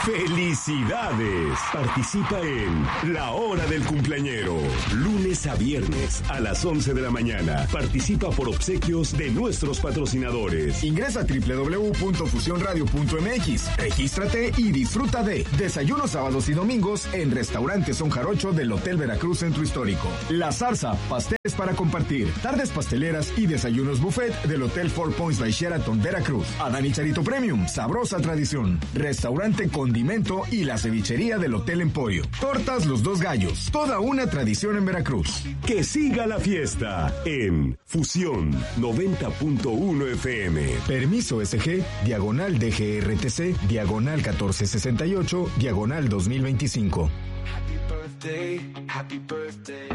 ¡Felicidades! Participa en La Hora del Cumpleañero. Lunes a viernes a las 11 de la mañana. Participa por obsequios de nuestros patrocinadores. Ingresa a www.fusionradio.mx. Regístrate y disfruta de desayunos sábados y domingos en Restaurante Son Jarocho del Hotel Veracruz Centro Histórico. La Zarza, pasteles para compartir. Tardes pasteleras y desayunos buffet del Hotel Four Points by Sheraton Veracruz. Adán y Charito Premium, sabrosa tradición. Restaurante Condimento y la cevichería del Hotel Emporio. Tortas Los Dos Gallos, toda una tradición en Veracruz. Que siga la fiesta en Fusión 90.1 FM. Permiso SG, diagonal DGRTC, diagonal 1468, diagonal 2025. Happy birthday.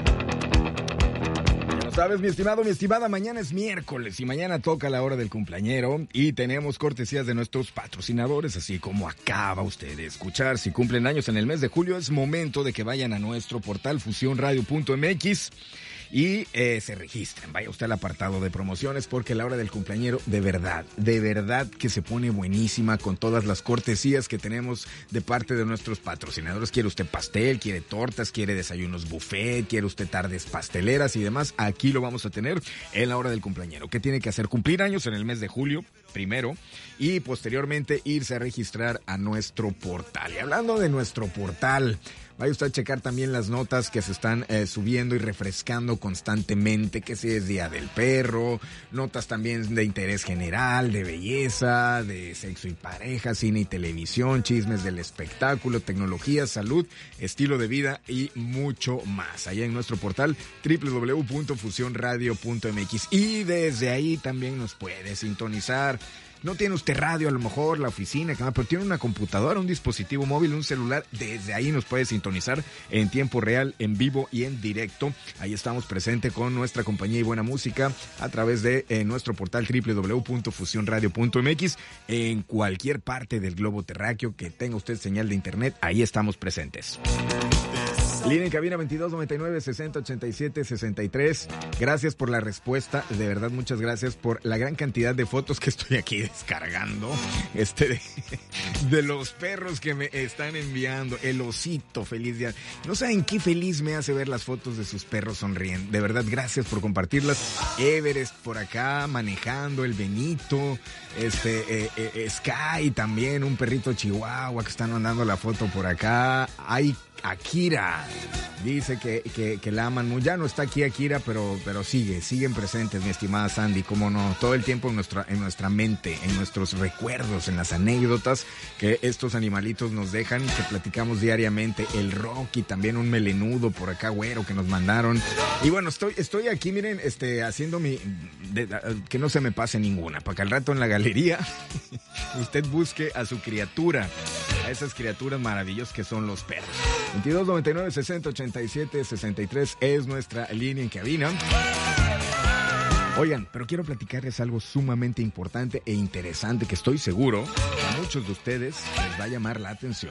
Sabes, mi estimado, mi estimada, mañana es miércoles y mañana toca la hora del cumpleañero y tenemos cortesías de nuestros patrocinadores, así como acaba usted de escuchar. Si cumplen años en el mes de julio, es momento de que vayan a nuestro portal fusionradio.mx y se registren. Vaya usted al apartado de promociones porque la hora del cumpleañero de verdad que se pone buenísima con todas las cortesías que tenemos de parte de nuestros patrocinadores. ¿Quiere usted pastel? ¿Quiere tortas? ¿Quiere desayunos buffet? ¿Quiere usted tardes pasteleras y demás? Aquí lo vamos a tener en la hora del cumpleañero. ¿Qué tiene que hacer? Cumplir años en el mes de julio primero y posteriormente irse a registrar a nuestro portal. Y hablando de nuestro portal, vaya usted a checar también las notas que se están subiendo y refrescando constantemente, que si es Día del Perro, notas también de interés general, de belleza, de sexo y pareja, cine y televisión, chismes del espectáculo, tecnología, salud, estilo de vida y mucho más. Allá en nuestro portal www.fusionradio.mx y desde ahí también nos puede sintonizar. No tiene usted radio, a lo mejor, la oficina, pero tiene una computadora, un dispositivo móvil, un celular. Desde ahí nos puede sintonizar en tiempo real, en vivo y en directo. Ahí estamos presentes con nuestra compañía y buena música a través de nuestro portal www.fusionradio.mx. En cualquier parte del globo terráqueo que tenga usted señal de internet, ahí estamos presentes. Línea en cabina 2299-6087-63. Gracias por la respuesta, de verdad muchas gracias por la gran cantidad de fotos que estoy aquí descargando, de los perros que me están enviando, el osito feliz día. No saben qué feliz me hace ver las fotos de sus perros sonriendo, de verdad gracias por compartirlas. Everest por acá manejando, el Benito, Sky también, un perrito chihuahua que están mandando la foto por acá. Hay Akira dice que la aman mucho. Ya no está aquí Akira, pero siguen presentes, mi estimada Sandy, cómo no, todo el tiempo en nuestra mente, en nuestros recuerdos, en las anécdotas que estos animalitos nos dejan, que platicamos diariamente. El Rocky, también un melenudo por acá, güero, que nos mandaron. Y bueno, estoy aquí, miren, haciendo que no se me pase ninguna, para que al rato en la galería usted busque a su criatura, a esas criaturas maravillosas que son los perros. 2299-6087-63 es nuestra línea en cabina. Oigan, pero quiero platicarles algo sumamente importante e interesante que estoy seguro a muchos de ustedes les va a llamar la atención.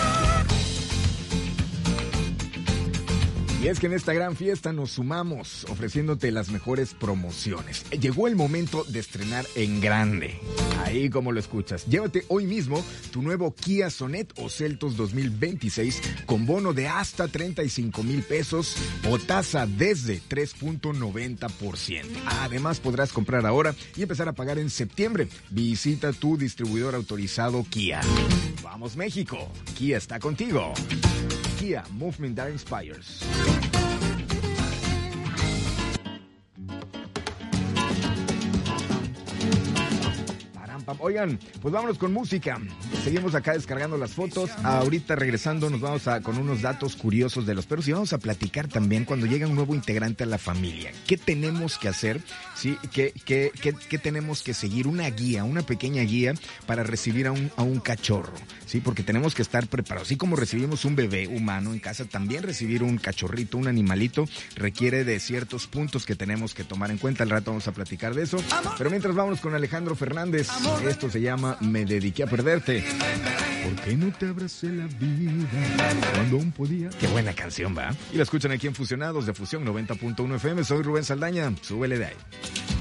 Y es que en esta gran fiesta nos sumamos ofreciéndote las mejores promociones. Llegó el momento de estrenar en grande. Ahí como lo escuchas. Llévate hoy mismo tu nuevo Kia Sonet o Seltos 2026 con bono de hasta 35,000 pesos o tasa desde 3.90%. Además podrás comprar ahora y empezar a pagar en septiembre. Visita tu distribuidor autorizado Kia. ¡Vamos México! Kia está contigo. Kia, movement that inspires. Oigan, pues vámonos con música. Seguimos acá descargando las fotos. Ahorita regresando nos vamos con unos datos curiosos de los perros y vamos a platicar también cuando llega un nuevo integrante a la familia. ¿Qué tenemos que hacer? ¿Sí? ¿Qué tenemos que seguir? Una guía, una pequeña guía para recibir a un cachorro. Sí, porque tenemos que estar preparados. Así como recibimos un bebé humano en casa, también recibir un cachorrito, un animalito, requiere de ciertos puntos que tenemos que tomar en cuenta. Al rato vamos a platicar de eso. Pero mientras vámonos con Alejandro Fernández. Esto se llama Me dediqué a perderte. ¿Por qué no te abracé la vida cuando aún podía? Qué buena canción, ¿va? Y la escuchan aquí en Fusionados de Fusión 90.1 FM. Soy Rubén Saldaña. Súbele de ahí.